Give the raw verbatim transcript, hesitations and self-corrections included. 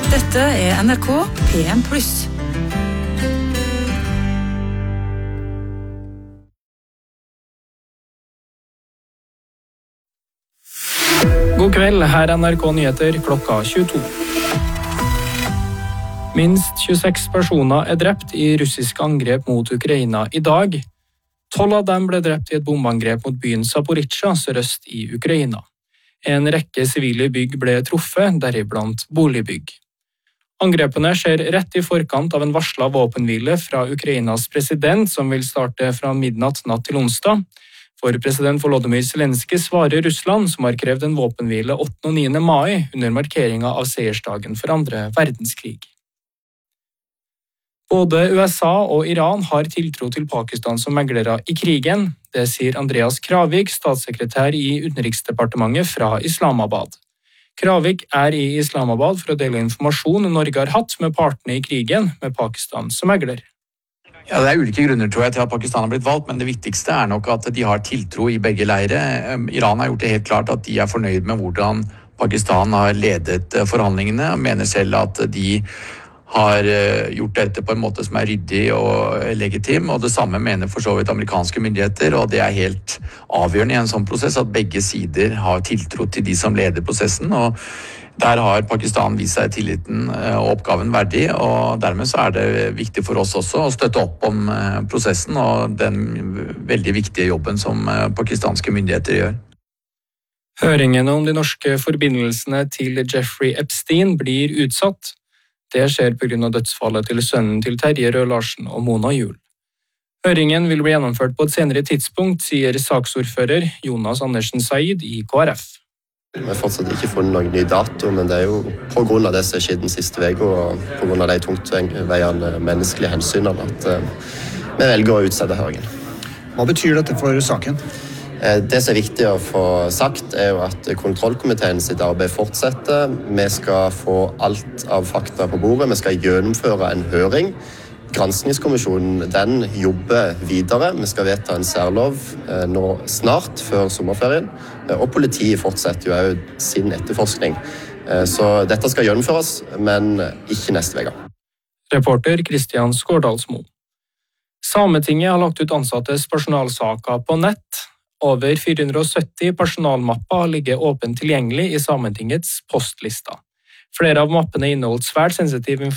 Dette er N R K P en pluss. God kveld, her er N R K Nyheter klokka tjueto. Minst tjueseks personer er drept i russisk angrep mot Ukraina i dag. Tolv av dem ble drept i et bombeangrep mot byen Zaporizjzja sørøst i Ukraina. En rekke sivile bygg ble truffet, deriblant boligbygg. Angrepene skjer rett i forkant av en varslet våpenhvile fra Ukrainas president, som vil starte fra midnatt natt til onsdag. For president Volodymyr Zelenskyj svarer Russland, som har krevd en våpenhvile åttende og niende mai under markeringen av seiersdagen for andre verdenskrig. Både U S A og Iran har tiltro til Pakistan som meglere i krigen. Det sier Andreas Kravik, statssekretær i Utenriksdepartementet fra Islamabad. Kravik er i Islamabad for å dele informasjon Norge har hatt med partene i krigen, med Pakistan som megler. Ja, Det er ulike grunner tror jeg, til at Pakistan har blitt valgt, men det viktigste er nok at de har tiltro i begge leire. Iran har gjort det helt klart at de er fornøyd med hvordan Pakistan har ledet forhandlingene, og mener selv at de har gjort dette på en måte som er ryddig og legitim, og det samme mener for så vidt amerikanske myndigheter, og det er helt avgjørende i en sånn prosess at begge sider har tiltro til de som leder prosessen, og der har Pakistan vist seg tilliten og oppgaven verdig, og dermed så er det viktig for oss også å støtte opp om prosessen og den veldig viktige jobben som pakistanske myndigheter gjør. Høringene om de norske forbindelsene til Jeffrey Epstein blir utsatt. Det skjer på grunn av dødsfallet til sønnen til Terje Rød-Larsen og Mona Juel. Høringen vil bli gjennomført på et senere tidspunkt, sier saksordfører Jonas Andersen Said i K R F. Vi har fortsatt ikke funnet noen ny dato, men det er jo på grunn av det som skjedde den siste veka, og på grunn av de tungtveiende menneskelige hensynene at vi velger å utsette høringen. Hva betyr dette for saken? Det som er viktig å få sagt er jo at kontrollkomiteen sitt arbeid fortsetter. Vi skal få alt av fakta på bordet, vi skal gjennomføre en høring. Granskningskommisjonen den jobber videre. Vi skal vedta en særlov nå snart, før sommerferien. Og politiet fortsetter jo sin etterforskning. Så dette skal gjennomføres, men ikke neste uke. Reporter Kristian Skårdalsmo. Sametinget har lagt ut ansattes personalsaker på nett. Over fire hundre og sytti personalmapper ligger åpent tilgjengelig i Sametingets postlista. Flere av mappene inneholdt svært sensitiv informasjon